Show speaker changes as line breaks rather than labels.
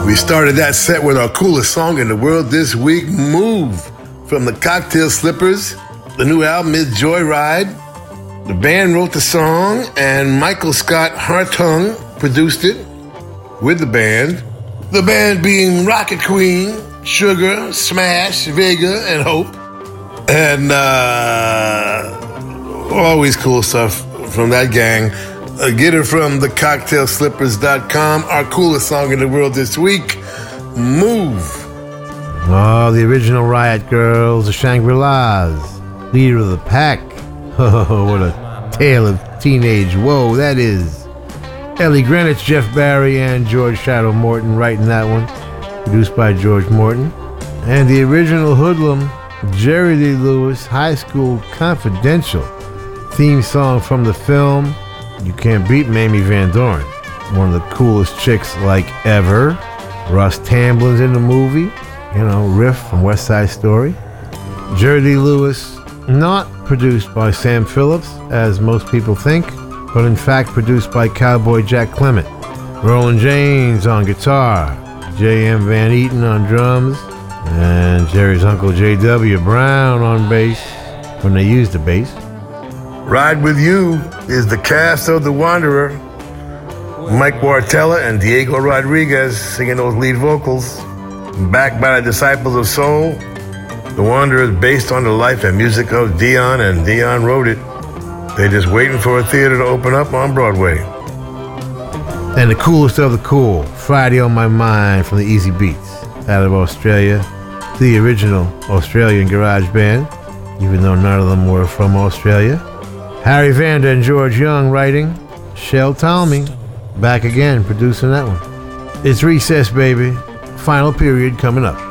We started that set with our coolest song in the world this week, Move, from the Cocktail Slippers. The new album is Joyride. The band wrote the song, and Michael Scott Hartung produced it with the band. The band being Rocket Queen, Sugar, Smash, Vega, and Hope. And always cool stuff from that gang. Get her from thecocktailslippers.com. Our coolest song in the world this week, Move.
Oh, the original Riot Girls, the Shangri-Las, leader of the pack. Oh, what a tale of teenage woe that is. Ellie Greenwich, Jeff Barry, and George Shadow Morton writing that one. Produced by George Morton. And the original Hoodlum, Jerry Lee Lewis, High School Confidential. Theme song from the film You Can't Beat Mamie Van Doren. One of the coolest chicks like ever. Russ Tamblin's in the movie. You know, Riff from West Side Story. Jerry Lee Lewis, not produced by Sam Phillips, as most people think, but in fact produced by Cowboy Jack Clement. Roland James on guitar. J.M. Van Eaton on drums. And Jerry's uncle J.W. Brown on bass, when they used the bass.
Ride With You is the cast of The Wanderer. Mike Wartella and Diego Rodriguez singing those lead vocals. Backed by the Disciples of Soul, The Wanderer is based on the life and music of Dion, and Dion wrote it. They're just waiting for a theater to open up on Broadway.
And the coolest of the cool, Friday on My Mind from the Easy Beats, out of Australia, the original Australian garage band, even though none of them were from Australia. Harry Vanda and George Young writing. Shel Talmy back again producing that one. It's Recess, baby. Final period coming up.